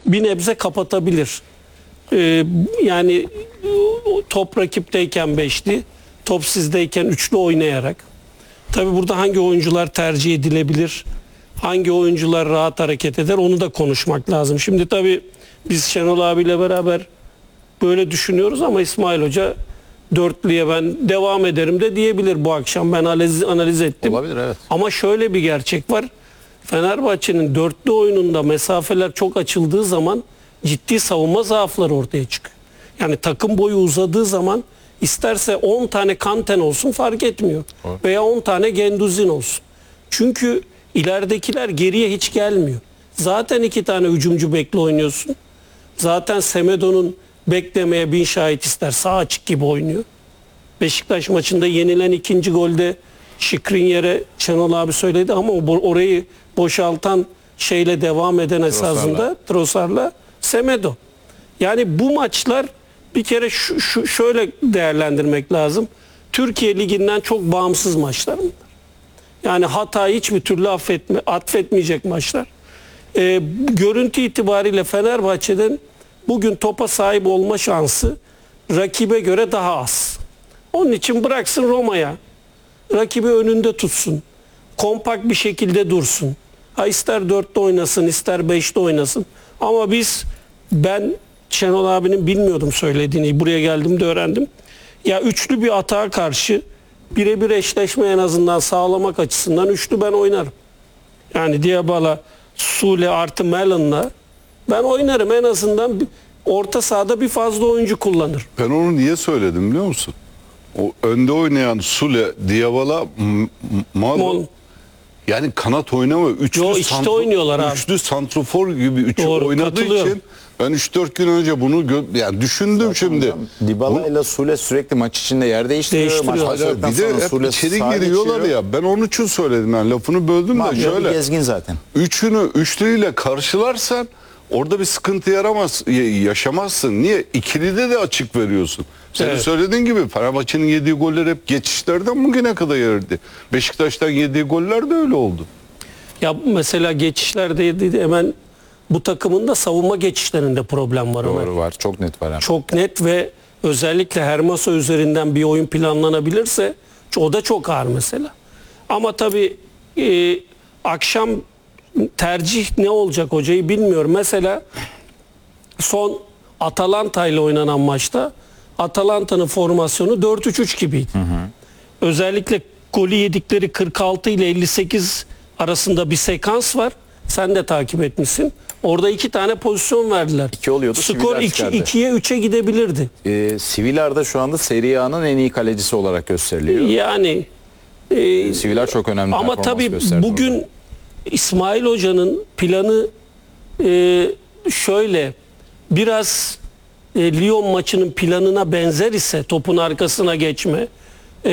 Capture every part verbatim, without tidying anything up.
bir nebze kapatabilir. Ee, yani top rakipteyken beşli, top sizdeyken üçlü oynayarak. Tabii burada hangi oyuncular tercih edilebilir, hangi oyuncular rahat hareket eder onu da konuşmak lazım. Şimdi tabii biz Şenol abiyle beraber böyle düşünüyoruz ama İsmail Hoca dörtlüye ben devam ederim de diyebilir bu akşam. Ben analiz, analiz ettim. Olabilir, evet. Ama şöyle bir gerçek var. Fenerbahçe'nin dörtlü oyununda mesafeler çok açıldığı zaman ciddi savunma zaafları ortaya çıkıyor. Yani takım boyu uzadığı zaman isterse on tane Kanten olsun fark etmiyor. Evet. Veya on tane Genduzin olsun. Çünkü ileridekiler geriye hiç gelmiyor. Zaten iki tane hücumcu bekle oynuyorsun. Zaten Semedo'nun beklemeye bin şahit ister. Sağ açık gibi oynuyor. Beşiktaş maçında yenilen ikinci golde Skriniar'e Şenol abi söyledi ama orayı boşaltan şeyle devam eden esasında Trossard'la Semedo. Yani bu maçlar bir kere şu, şu şöyle değerlendirmek lazım. Türkiye Ligi'nden çok bağımsız maçlar bunlar. Yani hatayı hiçbir türlü affetme, affetmeyecek maçlar. Ee, görüntü itibariyle Fenerbahçe'den bugün topa sahip olma şansı rakibe göre daha az. Onun için bıraksın Roma'ya. Rakibi önünde tutsun. Kompakt bir şekilde dursun. Ha ister dörtte oynasın, ister beşte oynasın. Ama biz, ben Şenol abinin bilmiyordum söylediğini. Buraya geldiğimde öğrendim. Ya üçlü bir atağa karşı birebir eşleşme en azından sağlamak açısından üçlü ben oynarım. Yani Dybala, Sule artı Mellon'la ben oynarım. En azından orta sahada bir fazla oyuncu kullanır. Ben onu niye söyledim biliyor musun? O önde oynayan Sule, Dybala, Malon. Yani kanat oynama. Üçlü, Yo, işte santro, oynuyorlar abi. Üçlü santrofor gibi üçü Doğru, oynadığı için ben üç dört gün önce bunu yani düşündüm zaten şimdi. Dybala ile Sule sürekli maç içinde yer değiştiriyor. Değiştiriyor. Maç Hala bir de hep Sule içeri sağa giriyorlar geçiyor. ya. Ben onun için söyledim yani lafını böldüm Ma, de şöyle. gezgin zaten. Üçünü üçlüyle karşılarsan orada bir sıkıntı yaramaz, yaşamazsın. Niye? İkilide de açık veriyorsun. Senin evet. söylediğin gibi Fenerbahçe'nin yediği goller hep geçişlerden bugüne kadar yerdi. Beşiktaş'tan yediği goller de öyle oldu. Ya mesela geçişlerde yediği hemen bu takımın da savunma geçişlerinde problem var. Doğru hemen. var. Çok net var. Hemen. Çok net ve özellikle Hermoso üzerinden bir oyun planlanabilirse o da çok ağır mesela. Ama tabii e, akşam tercih ne olacak hocayı bilmiyorum. Mesela son Atalanta ile oynanan maçta Atalanta'nın formasyonu dört üç üç gibiydi. Hı hı. Özellikle golü yedikleri kırk altı ile elli sekiz arasında bir sekans var. Sen de takip etmişsin. Orada iki tane pozisyon verdiler. İki oluyordu. Skor ikiye üçe gidebilirdi. Ee, Sivilar da şu anda Serie A'nın en iyi kalecisi olarak gösteriliyor. Yani e, Sivilar çok önemli ama tabii bugün orada. İsmail Hoca'nın planı e, şöyle biraz e, Lyon maçının planına benzer ise topun arkasına geçme, e,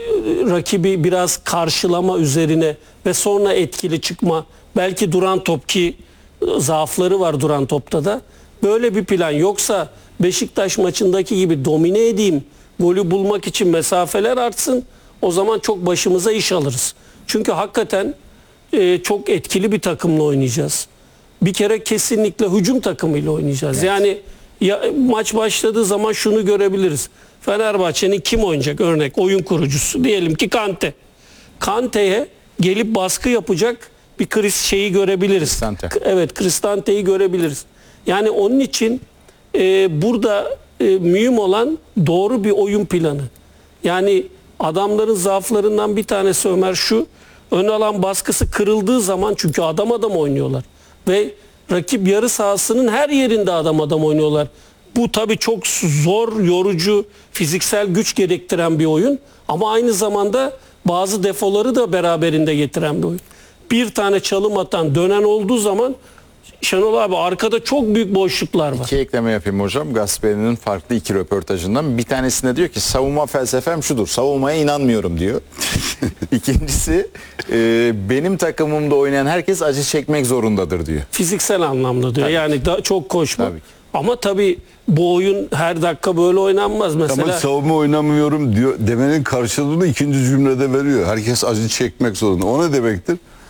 rakibi biraz karşılama üzerine ve sonra etkili çıkma, belki duran top ki zaafları var duran topta da, böyle bir plan. Yoksa Beşiktaş maçındaki gibi domine edeyim, golü bulmak için mesafeler artsın, o zaman çok başımıza iş alırız. Çünkü hakikaten e, çok etkili bir takımla oynayacağız. Bir kere kesinlikle hücum takımıyla oynayacağız. Evet. Yani ya, maç başladığı zaman şunu görebiliriz. Fenerbahçe'nin kim oynayacak? Örnek oyun kurucusu. Diyelim ki Kante. Kante'ye gelip baskı yapacak bir kriz şeyi görebiliriz. Cristante. Evet, Cristante'yi görebiliriz. Yani onun için e, burada e, mühim olan doğru bir oyun planı. Yani adamların zaaflarından bir tanesi Ömer şu. Ön alan baskısı kırıldığı zaman, çünkü adam adam oynuyorlar. Ve rakip yarı sahasının her yerinde adam adam oynuyorlar. Bu tabii çok zor, yorucu, fiziksel güç gerektiren bir oyun. Ama aynı zamanda bazı defoları da beraberinde getiren bir oyun. Bir tane çalım atan, dönen olduğu zaman Şenol abi arkada çok büyük boşluklar var. İki ekleme yapayım hocam. Gasperi'nin farklı iki röportajından. Bir tanesinde diyor ki savunma felsefem şudur. Savunmaya inanmıyorum diyor. İkincisi e, benim takımımda oynayan herkes acı çekmek zorundadır diyor. Fiziksel anlamda diyor. Tabii. Yani da, çok koşma. Tabii. Ama tabii bu oyun her dakika böyle oynanmaz. Mesela Ama savunma oynamıyorum diyor demenin karşılığını ikinci cümlede veriyor. Herkes acı çekmek zorunda. O ne demektir?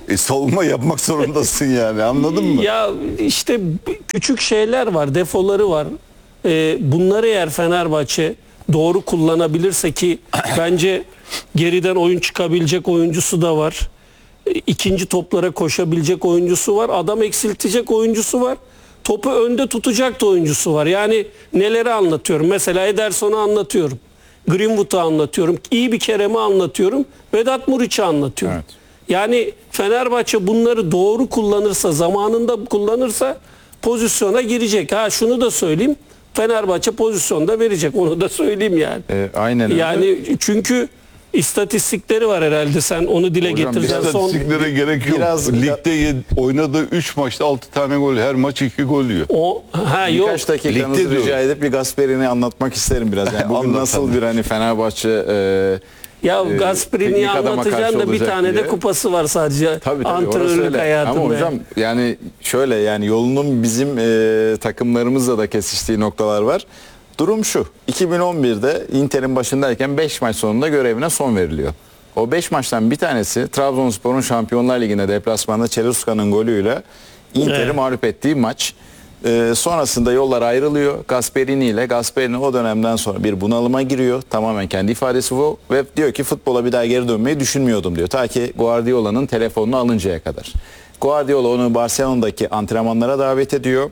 E, savunma yapmak zorundasın yani, anladın mı? Ya işte küçük şeyler var, defoları var. Ee, bunları eğer Fenerbahçe doğru kullanabilirse, ki bence geriden oyun çıkabilecek oyuncusu da var. Ee, ikinci toplara koşabilecek oyuncusu var. Adam eksiltecek oyuncusu var. Topu önde tutacak da oyuncusu var. Yani neleri anlatıyorum? Mesela Ederson'u anlatıyorum. Greenwood'u anlatıyorum. İyi bir Kerem'i anlatıyorum. Vedat Muriç'i anlatıyorum. Evet. Yani Fenerbahçe bunları doğru kullanırsa, zamanında kullanırsa pozisyona girecek. Ha şunu da söyleyeyim. Fenerbahçe pozisyonda verecek. Onu da söyleyeyim yani. E, aynen öyle. Yani çünkü istatistikleri var herhalde. Sen onu dile Hocam, getireceksin. Son İstatistiklere gerek yok. biraz- Ligde yed- oynadığı üç maçta altı tane gol, her maç iki gol yiyor. o ha yok. Birkaç dakikanızı Ligde rica diyorum. edip bir Gasperini anlatmak isterim biraz. Yani bugün Anlat, nasıl anlat. bir hani Fenerbahçe e, Ya e, Gasperini'yi teknik adama anlatacaksın karşı da bir olacak tane diye. de kupası var sadece. Tabii tabii orası antrenörlük öyle. hayatında. Ama hocam yani şöyle, yani yolunun bizim e, takımlarımızla da kesiştiği noktalar var. Durum şu: iki bin on birde Inter'in başındayken beş maç sonunda görevine son veriliyor. O beş maçtan bir tanesi Trabzonspor'un Şampiyonlar Ligi'nde deplasmanda Çeluska'nın golüyle Inter'i Evet. mağlup ettiği maç. Ee, sonrasında yollar ayrılıyor Gasperini ile. Gasperini o dönemden sonra bir bunalıma giriyor. Tamamen kendi ifadesi bu. Ve diyor ki futbola bir daha geri dönmeyi düşünmüyordum diyor. Ta ki Guardiola'nın telefonunu alıncaya kadar. Guardiola onu Barcelona'daki antrenmanlara davet ediyor.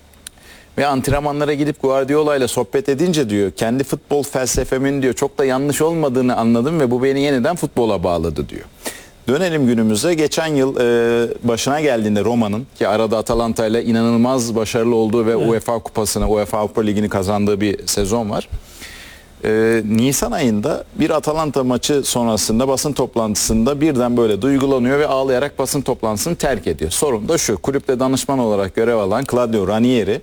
Ve antrenmanlara gidip Guardiola ile sohbet edince diyor, kendi futbol felsefemin diyor çok da yanlış olmadığını anladım ve bu beni yeniden futbola bağladı diyor. Dönelim günümüze. Geçen yıl e, başına geldiğinde Roma'nın, ki arada Atalanta ile inanılmaz başarılı olduğu ve evet. UEFA kupasını, UEFA Avrupa Ligi'ni kazandığı bir sezon var. E, Nisan ayında bir Atalanta maçı sonrasında basın toplantısında birden böyle duygulanıyor ve ağlayarak basın toplantısını terk ediyor. Sorun da şu: kulüpte danışman olarak görev alan Claudio Ranieri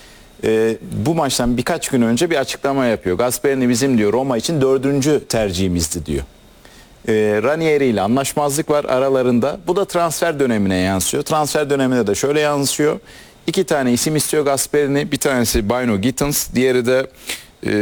e, bu maçtan birkaç gün önce bir açıklama yapıyor. Gasperini bizim diyor Roma için dördüncü tercihimizdi diyor. E, Ranieri ile anlaşmazlık var aralarında. Bu da transfer dönemine yansıyor. Transfer döneminde de şöyle yansıyor: İki tane isim istiyor Gasperini. Bir tanesi Bino Gittens, diğeri de e,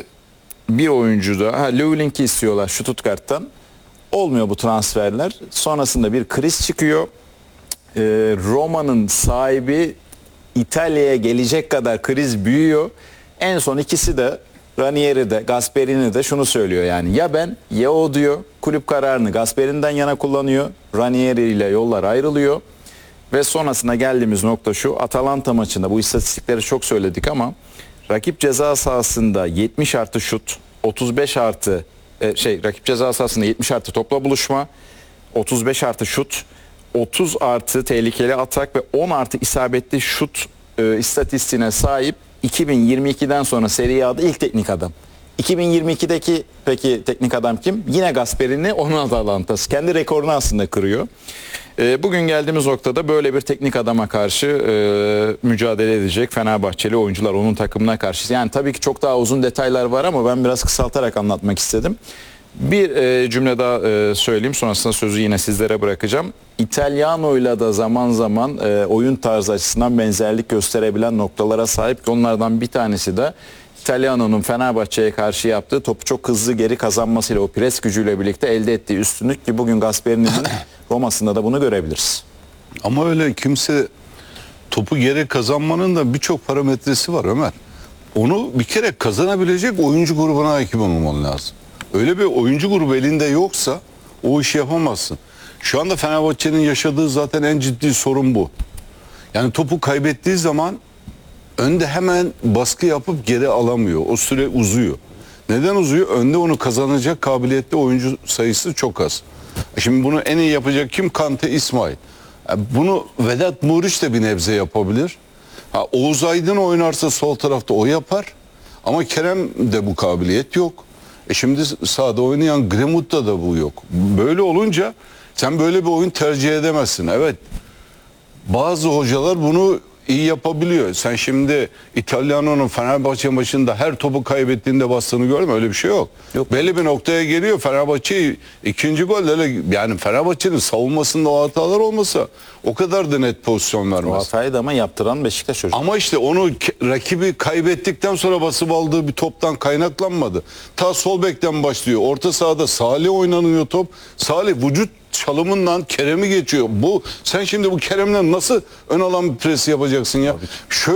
bir oyuncu da ha, Lewlink'i istiyorlar Stuttgart'tan. Olmuyor bu transferler. Sonrasında bir kriz çıkıyor. E, Roma'nın sahibi İtalya'ya gelecek kadar kriz büyüyor. En son ikisi de, Ranieri de Gasperini de şunu söylüyor: yani ya ben ya o diyor. Kulüp kararını Gasperi'nden yana kullanıyor. Ranieri ile yollar ayrılıyor. Ve sonrasında geldiğimiz nokta şu: Atalanta maçında bu istatistikleri çok söyledik ama rakip ceza sahasında yetmiş artı şut, otuz beş artı e, şey rakip ceza sahasında yetmiş artı topla buluşma, otuz beş artı şut, otuz artı tehlikeli atak ve on artı isabetli şut e, istatistiğine sahip iki bin yirmi ikiden sonra Serie A'da ilk teknik adam. iki bin yirmi ikideki peki teknik adam kim? Yine Gasperini, onun Atalanta'sı. Kendi rekorunu aslında kırıyor. E, bugün geldiğimiz noktada böyle bir teknik adama karşı e, mücadele edecek Fenerbahçeli oyuncular, onun takımına karşı. Yani tabii ki çok daha uzun detaylar var ama ben biraz kısaltarak anlatmak istedim. Bir e, cümle daha e, söyleyeyim, sonrasında sözü yine sizlere bırakacağım. İtalyano'yla da zaman zaman e, oyun tarzı açısından benzerlik gösterebilen noktalara sahip. Onlardan bir tanesi de İtalyano'nun Fenerbahçe'ye karşı yaptığı topu çok hızlı geri kazanmasıyla, o pres gücüyle birlikte elde ettiği üstünlük, ki bugün Gasperini'nin Roma'sında da bunu görebiliriz. Ama öyle kimse, topu geri kazanmanın da birçok parametresi var Ömer. Onu bir kere kazanabilecek oyuncu grubuna hakim olman lazım. Öyle bir oyuncu grubu elinde yoksa o işi yapamazsın. Şu anda Fenerbahçe'nin yaşadığı zaten en ciddi sorun bu. Yani topu kaybettiği zaman önde hemen baskı yapıp geri alamıyor. O süre uzuyor. Neden uzuyor? Önde onu kazanacak kabiliyetli oyuncu sayısı çok az. Şimdi bunu en iyi yapacak kim? Kante, İsmail. Yani bunu Vedat Muriç de bir nebze yapabilir. Ha, Oğuz Aydın oynarsa sol tarafta o yapar. Ama Kerem'de bu kabiliyet yok. E şimdi sahada oynayan Greenwood'da da bu yok. Böyle olunca sen böyle bir oyun tercih edemezsin. Evet, bazı hocalar bunu iyi yapabiliyor. Sen şimdi İtalyano'nun Fenerbahçe maçında her topu kaybettiğinde bastığını görme, öyle bir şey yok. yok. Belli bir noktaya geliyor Fenerbahçe ikinci golde, yani Fenerbahçe'nin savunmasında o hatalar olmasa o kadar da net pozisyon vermez. O hatayı da ama yaptıran Beşiktaş hocam. Ama işte onu rakibi kaybettikten sonra basıp aldığı bir toptan kaynaklanmadı. Ta sol bekten başlıyor. Orta sahada Salih oynanıyor top. Salih vücut çalımından Kerem'i geçiyor. Bu sen şimdi bu Kerem'le nasıl ön alan bir pres yapacaksın ya? Şöyle